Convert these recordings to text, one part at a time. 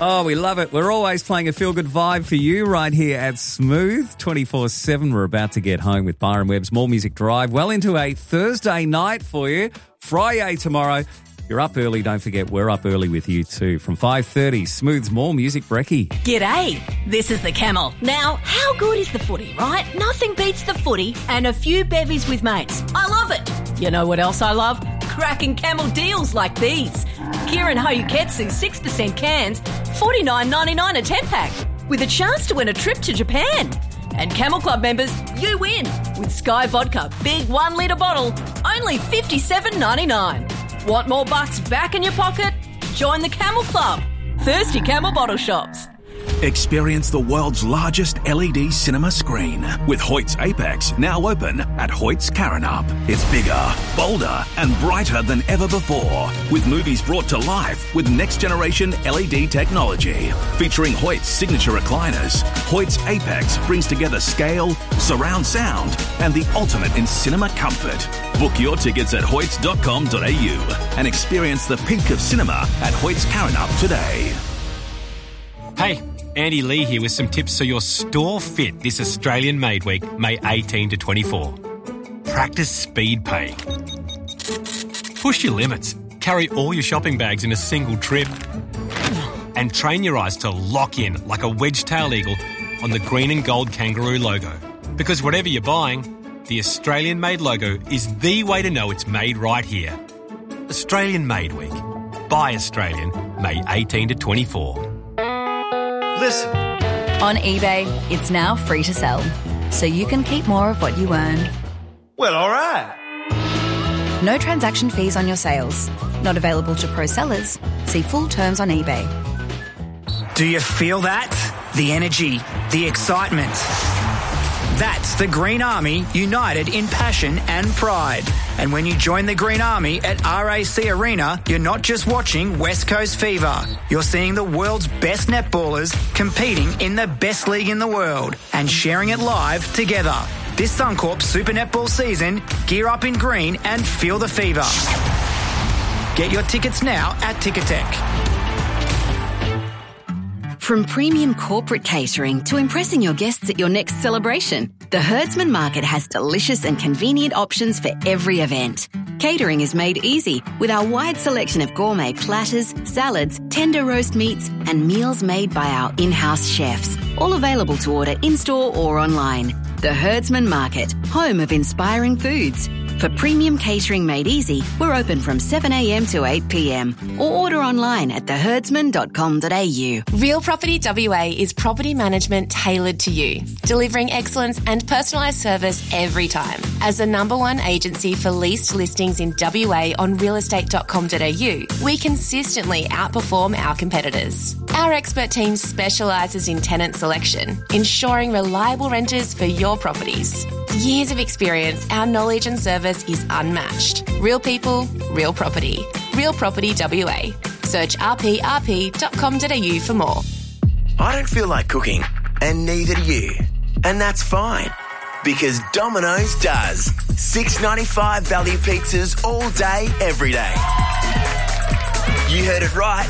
Oh, we love it. We're always playing a feel-good vibe for you right here at Smooth 24/7. We're about to get home with Byron Webb's More Music Drive well into a Thursday night for you. Friday tomorrow. You're up early. Don't forget, we're up early with you too. From 5:30, Smooth's More Music Brekkie. G'day, this is the Camel. Now, how good is the footy, right? Nothing beats the footy and a few bevies with mates. I love it. You know what else I love? Cracking Camel deals like these. Kieran Hoyuketsu 6% cans, $49.99 a 10-pack, with a chance to win a trip to Japan. And Camel Club members, you win with Sky Vodka, big 1 litre bottle, only $57.99. Want more bucks back in your pocket? Join the Camel Club. Thirsty Camel bottle shops. Experience the world's largest LED cinema screen with Hoyt's Apex now open at Hoyt's Karrinyup. It's bigger, bolder and brighter than ever before, with movies brought to life with next-generation LED technology. Featuring Hoyt's signature recliners, Hoyt's Apex brings together scale, surround sound and the ultimate in cinema comfort. Book your tickets at hoyts.com.au and experience the peak of cinema at Hoyt's Karrinyup today. Hey, Andy Lee here with some tips so you're store fit this Australian Made Week, May 18 to 24. Practice speed paying. Push your limits. Carry all your shopping bags in a single trip. And train your eyes to lock in like a wedge-tailed eagle on the green and gold kangaroo logo. Because whatever you're buying, the Australian Made logo is the way to know it's made right here. Australian Made Week. Buy Australian, May 18 to 24. Listen. On eBay, it's now free to sell, so you can keep more of what you earn. Well, all right. No transaction fees on your sales. Not available to pro sellers. See full terms on eBay. Do you feel that? The energy, the excitement. That's the Green Army united in passion and pride. And when you join the Green Army at RAC Arena, you're not just watching West Coast Fever. You're seeing the world's best netballers competing in the best league in the world and sharing it live together. This Suncorp Super Netball season, gear up in green and feel the fever. Get your tickets now at Ticketek. From premium corporate catering to impressing your guests at your next celebration, the Herdsman Market has delicious and convenient options for every event. Catering is made easy with our wide selection of gourmet platters, salads, tender roast meats and meals made by our in-house chefs, all available to order in-store or online. The Herdsman Market, home of inspiring foods. For premium catering made easy, we're open from 7 a.m. to 8 p.m. or order online at theherdsman.com.au. Real Property WA is property management tailored to you, delivering excellence and personalised service every time. As the #1 agency for leased listings in WA on realestate.com.au, we consistently outperform our competitors. Our expert team specialises in tenant selection, ensuring reliable renters for your properties. Years of experience, our knowledge and service is unmatched. Real people, real property. Real Property WA. Search rprp.com.au for more. I don't feel like cooking, and neither do you. And that's fine, because Domino's does. $6.95 value pizzas all day, every day. You heard it right,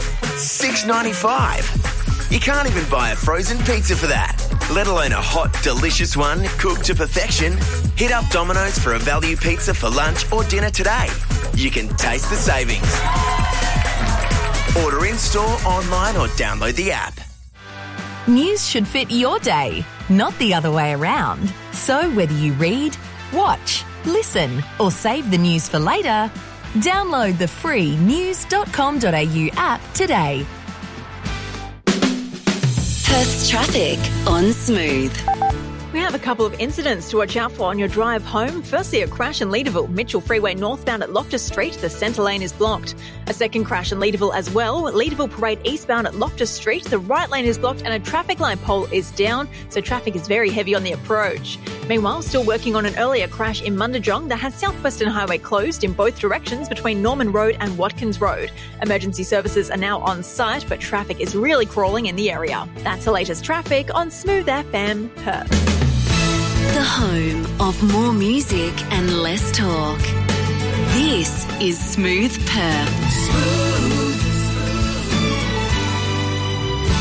$6.95. You can't even buy a frozen pizza for that, let alone a hot, delicious one cooked to perfection. Hit up Domino's for a value pizza for lunch or dinner today. You can taste the savings. Order in-store, online or download the app. News should fit your day, not the other way around. So whether you read, watch, listen or save the news for later, download the free news.com.au app today. Perth's traffic on Smooth. We have a couple of incidents to watch out for on your drive home. Firstly, a crash in Leederville, Mitchell Freeway northbound at Loftus Street. The centre lane is blocked. A second crash in Leederville as well. Leederville Parade eastbound at Loftus Street. The right lane is blocked and a traffic light pole is down, so traffic is very heavy on the approach. Meanwhile, still working on an earlier crash in Mundajong that has Southwestern Highway closed in both directions between Norman Road and Watkins Road. Emergency services are now on site, but traffic is really crawling in the area. That's the latest traffic on Smooth FM Perth. The home of more music and less talk. This is Smooth Perth.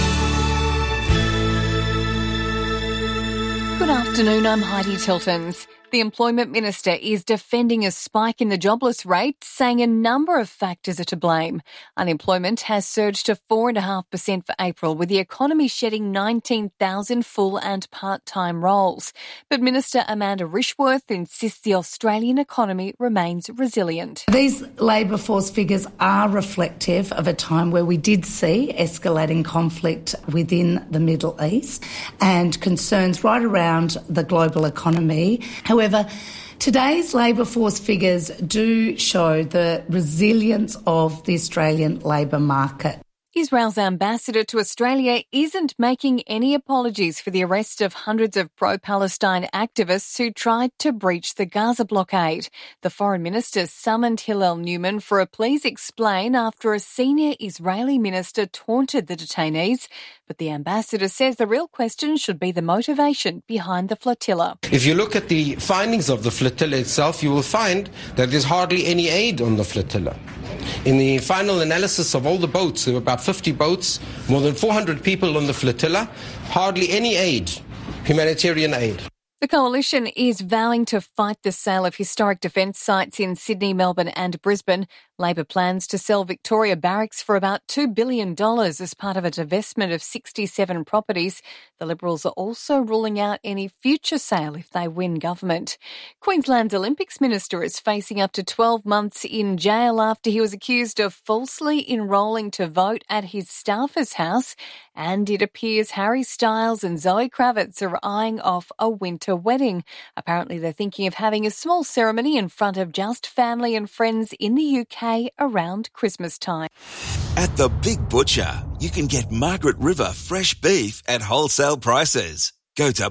Afternoon, I'm Heidi Tiltons. The Employment Minister is defending a spike in the jobless rate, saying a number of factors are to blame. Unemployment has surged to 4.5% for April, with the economy shedding 19,000 full and part-time roles. But Minister Amanda Rishworth insists the Australian economy remains resilient. These labour force figures are reflective of a time where we did see escalating conflict within the Middle East and concerns right around the global economy. However, today's labour force figures do show the resilience of the Australian labour market. Israel's ambassador to Australia isn't making any apologies for the arrest of hundreds of pro-Palestine activists who tried to breach the Gaza blockade. The foreign minister summoned Hillel Newman for a please explain after a senior Israeli minister taunted the detainees. But the ambassador says the real question should be the motivation behind the flotilla. If you look at the findings of the flotilla itself, you will find that there's hardly any aid on the flotilla. In the final analysis of all the boats, there were about 50 boats, more than 400 people on the flotilla, hardly any aid, humanitarian aid. The Coalition is vowing to fight the sale of historic defence sites in Sydney, Melbourne and Brisbane. Labor plans to sell Victoria Barracks for about $2 billion as part of a divestment of 67 properties. The Liberals are also ruling out any future sale if they win government. Queensland's Olympics Minister is facing up to 12 months in jail after he was accused of falsely enrolling to vote at his staffer's house. And it appears Harry Styles and Zoe Kravitz are eyeing off a winter wedding. Apparently they're thinking of having a small ceremony in front of just family and friends in the UK around Christmas time. At the Big Butcher, you can get Margaret River fresh beef at wholesale prices. Go to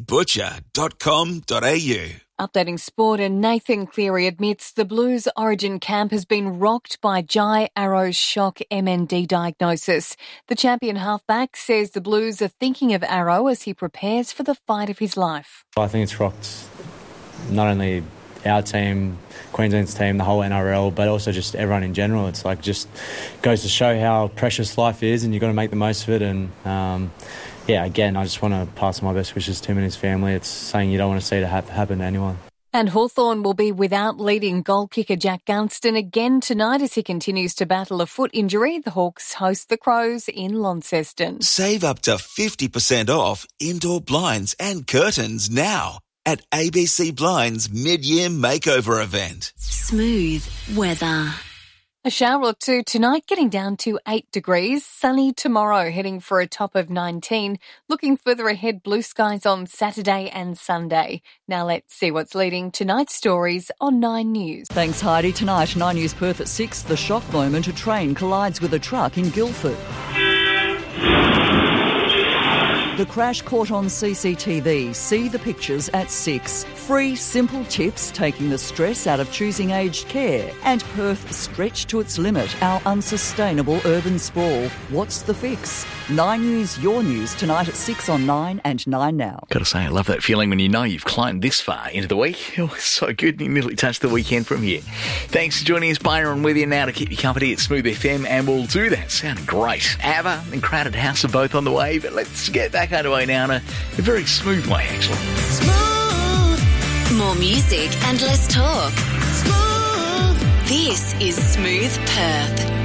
bigbutcher.com.au. Updating sport, and Nathan Cleary admits the Blues Origin camp has been rocked by Jai Arrow's shock MND diagnosis. The champion halfback says the Blues are thinking of Arrow as he prepares for the fight of his life. I think it's rocked not only our team, Queensland's team, the whole NRL, but also just everyone in general. It's like just goes to show how precious life is, and you've got to make the most of it. And again, I just want to pass my best wishes to him and his family. It's something you don't want to see to happen to anyone. And Hawthorn will be without leading goal kicker Jack Gunston again tonight as he continues to battle a foot injury. The Hawks host the Crows in Launceston. Save up to 50% off indoor blinds and curtains now at ABC Blinds mid-year makeover event. Smooth weather. A shower or two tonight, getting down to 8 degrees. Sunny tomorrow, heading for a top of 19. Looking further ahead, blue skies on Saturday and Sunday. Now let's see what's leading tonight's stories on 9 News. Thanks, Heidi. Tonight, 9 News Perth at 6. The shock moment, a train collides with a truck in Guildford. The crash caught on CCTV. See the pictures at 6. Free, simple tips taking the stress out of choosing aged care. And Perth stretched to its limit, our unsustainable urban sprawl. What's the fix? 9 News, your news, tonight at 6 on 9 and 9 Now. Got to say, I love that feeling when you know you've climbed this far into the week. Oh, it's so good. You nearly touched the weekend from here. Thanks for joining us, Byron, with you now to keep you company at Smooth FM, and we'll do that. Sounding great. Ava and Crowded House are both on the way, but let's get back underway now in a very smooth way, actually. Smooth. More music and less talk. Smooth. This is Smooth Perth.